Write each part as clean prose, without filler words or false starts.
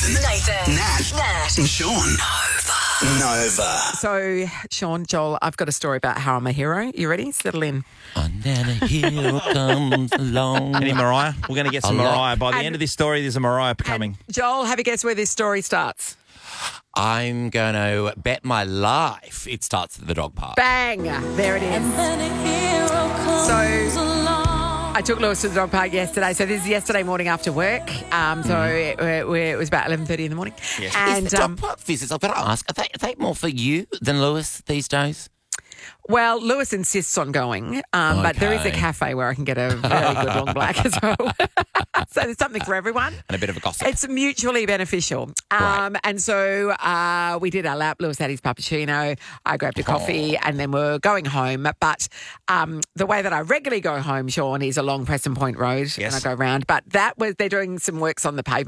Nathan. Nat. And Sean. Nova. So, Sean, Joel, I've got a story about how I'm a hero. You ready? Settle in. And then a hero comes along. Any Mariah? We're going to get some Mariah. By the end of this story, there's a Mariah coming. Joel, have a guess where this story starts? I'm going to bet my life it starts at the dog park. Bang! There it is. So, I took Lewis to the dog park yesterday. So this is yesterday morning after work. It was about 11:30 in the morning. Yes. And Is the dog park visits, I've got to ask, are they more for you than Lewis these days? well, Lewis insists on going, but there is a Okay. cafe where I can get a very good long black as well. So there's something for everyone. And a bit of a gossip. It's mutually beneficial. Right. And so we did our lap. Lewis had his cappuccino. I grabbed a coffee and then we're going home. But the way that I regularly go home, Sean, is along Preston Point Road. Yes. And I go round. But they're doing some works on I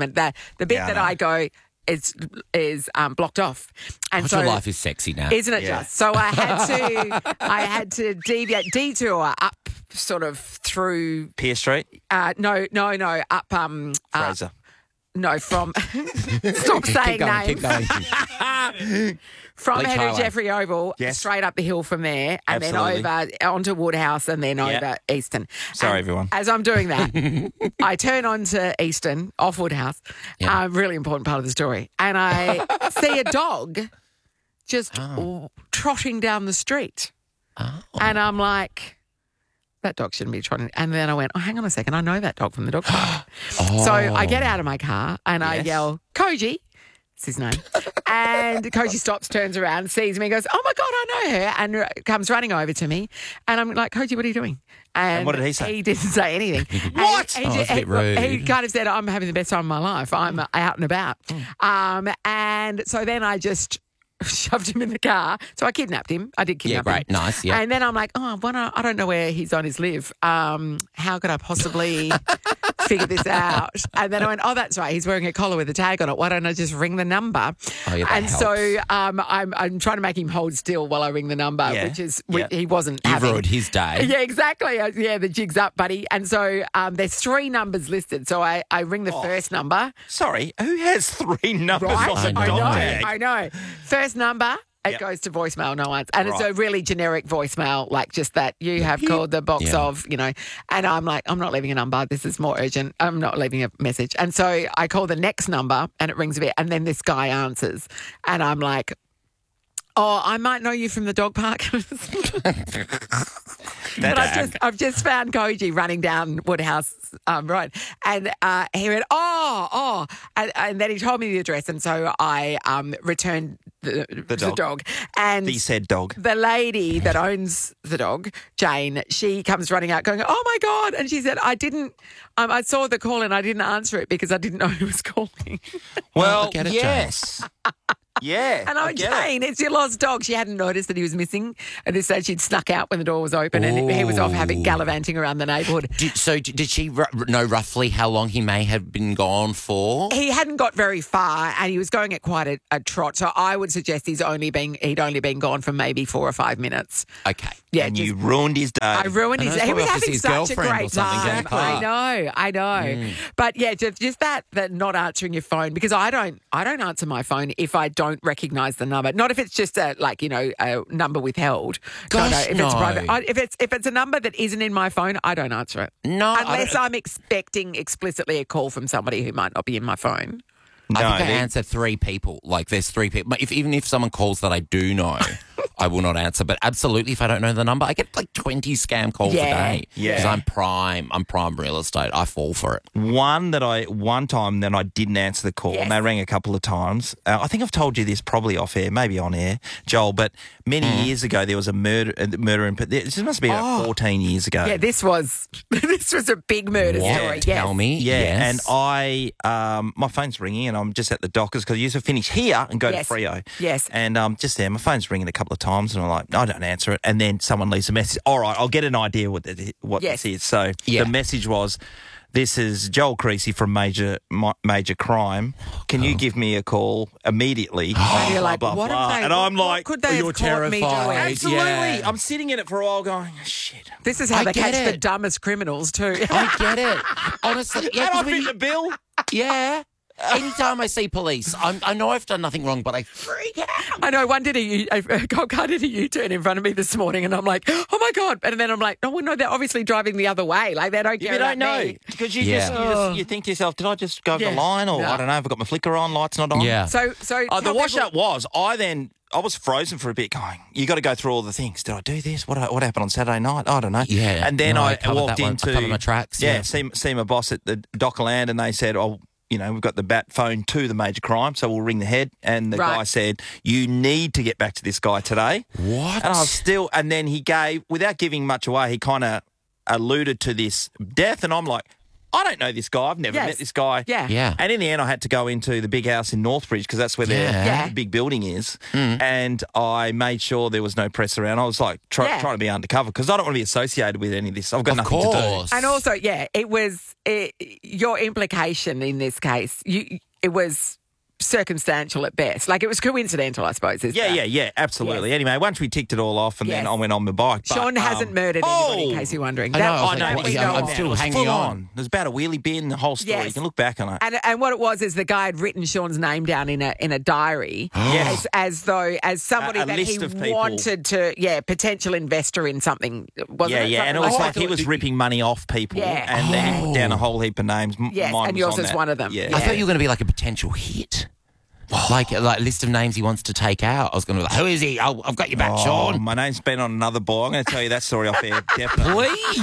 go is blocked off. And Your life is sexy now. isn't it Yeah. just? So I had to detour up sort of through Pier Street, no up Fraser. no from stop saying Keep names going. from Bleach Henry Highway. Jeffrey Oval Yes. straight up the hill from there and Absolutely. then over onto Woodhouse and then Yeah. over Easton. Sorry, And everyone. As I'm doing that, I turn onto Easton off Woodhouse. Yeah. Really important part of the story, and I see a dog just trotting down the street. Oh. And I'm like, that dog shouldn't be trotting. And then I went, oh, hang on a second. I know that dog from the dog park. So I get out of my car and I Yes. yell, Koji. It's his name. And Koji stops, turns around, sees me, and goes, oh, my God, I know her, and comes running over to me. And I'm like, Koji, what are you doing? And what did he say? He didn't say anything. What? And Oh, that's a bit rude. He kind of said, I'm having the best time of my life. I'm out and about. And so then I just shoved him in the car. So I kidnapped him. I did Yeah, kidnap him. great. Nice, yeah. And then I'm like, I don't know where he's on his live. How could I possibly figure this out? And then I went, oh, that's right. He's wearing a collar with a tag on it. Why don't I just ring the number? Oh, yeah, that and helps. so I'm trying to make him hold still while I ring the number, Yeah. which is Yeah. he wasn't You've having. ruined his day. Yeah, exactly. Yeah, the jig's up, buddy. And so there's 3 numbers listed. So I ring the first number. Sorry, who has 3 numbers Right? on the I dog know. tag? I know. First number. It Yep. goes to voicemail, no answer. And it's Right. a really generic voicemail, like just that you have called the box Yeah. of, and I'm like, I'm not leaving a number. This is more urgent. I'm not leaving a message. And so I call the next number and it rings a bit. And then this guy answers. And I'm like, oh, I might know you from the dog park. But I've just found Koji running down Woodhouse Road. And he went, oh. And then he told me the address. And so I returned the dog. And The said dog. the lady that owns the dog, Jane, she comes running out going, oh, my God. And she said, I saw the call and I didn't answer it because I didn't know who was calling. Well, I get it, yes. Yeah. And I get it. Jane, it's your lost dog. She hadn't noticed that he was missing. And they said she'd snuck out when the door was open and he was off having gallivanting around the neighbourhood. Did she know roughly how long he may have been gone for? He hadn't got very far and he was going at quite a trot. So I would suggest he'd only been gone for maybe 4 or 5 minutes. Okay. Yeah, And just- you ruined his day. I ruined I his. know, He was probably having his such a girlfriend or great something time. going apart. I know. But yeah, just that not answering your phone because I don't answer my phone if I don't recognise the number. Not if it's just a number withheld. Gosh, If no. it's private. If it's a number that isn't in my phone, I don't answer it. No, I unless don't- I'm expecting explicitly a call from somebody who might not be in my phone. no, I think I they- answer 3 people. Like there's 3 people. Even if someone calls that I do know, I will not answer. But absolutely, if I don't know the number, I get like 20 scam calls a day. Yeah. Because I'm prime real estate. I fall for it. One time that I didn't answer the call, Yes. and they rang a couple of times. I think I've told you this probably off air, maybe on air, Joel. But many years ago, there was a murder in. This must be about 14 years ago. Yeah, this was a big murder story. Yes. Tell me. Yeah, Yes. and my phone's ringing, and I'm just at the Dockers because I used to finish here and go Yes. to Freo. Yes. and just there, my phone's ringing a couple of times, and I'm like, I don't answer it, and then someone leaves a message. All right, I'll get an idea what Yes. this is. So Yeah. the message was, "This is Joel Creasy from Major Crime. Can you give me a call immediately?" And you're Blah, like, blah, what blah. have they? And I'm what like, could they have you're caught me terrified. doing? absolutely. Yeah. I'm sitting in it for a while, going, shit. This is how I they get catch the it. dumbest criminals too. I get it. Honestly. Yeah, And I 'cause when fit you- the bill. yeah. Anytime I see police, I know I've done nothing wrong, but I freak out. I know. One did a cop car did a U-turn in front of me this morning, and I'm like, oh my God! And then I'm like, oh well, no, they're obviously driving the other way. Like they don't care You about don't know me. because you think to yourself, did I just go over the line, or No. I don't know, have I got my flicker on, lights not on? Yeah. So The tell wash-up people- was I was frozen for a bit going, you got to go through all the things. Did I do this? What happened on Saturday night? I don't know. Yeah. And then No, I I covered walked that one. I into... covered my tracks, yeah. see my boss at the Dockland and they said, oh, we've got the bat phone to the major crime, so we'll ring the head. And the guy said, you need to get back to this guy today. What? And I was still... And then he gave, without giving much away, he kind of alluded to this death. And I'm like, I don't know this guy. I've never met this guy. Yeah. And in the end, I had to go into the big house in Northbridge because that's where the big building is. And I made sure there was no press around. I was like trying to be undercover because I don't want to be associated with any of this. I've got nothing to do. And also, it was your implication in this case. It was circumstantial at best. Like it was coincidental, I suppose. Yeah, absolutely. Yes. Anyway, once we ticked it all off and then I went on my bike. But, Sean hasn't murdered anybody, in case you're wondering. I know. I'm still hanging full on. There's about a wheelie bin, the whole story. Yes. You can look back on it. And what it was is the guy had written Sean's name down in a diary as somebody A that list he of people. wanted to, potential investor in something. Wasn't it? And it was like he was ripping money off people and then he put down a whole heap of names. Yes, Mine and was yours on is that. one of them. Yeah. I thought you were going to be like a potential hit. Like a list of names he wants to take out. I was going to be like, who is he? I've got your back, Sean. My name's been on another boy. I'm going to tell you that story off air, definitely. Please.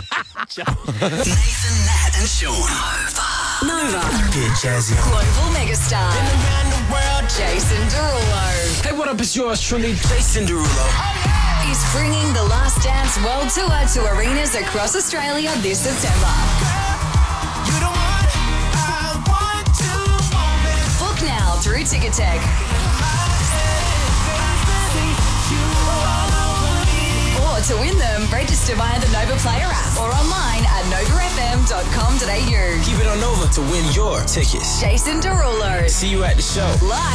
Nathan, Nat, and Sean. Nova. Get jazzy. Global megastar. Around the world. Jason Derulo Hey, what up? It's yours truly, Jason Derulo. is bringing the Last Dance World Tour to arenas across Australia this September. You the one I want to want it. Book now through Ticketek. Or to win them, register via the Nova Player app or online at novafm.com.au. Keep it on Nova to win your tickets. Jason Derulo, See you at the show. live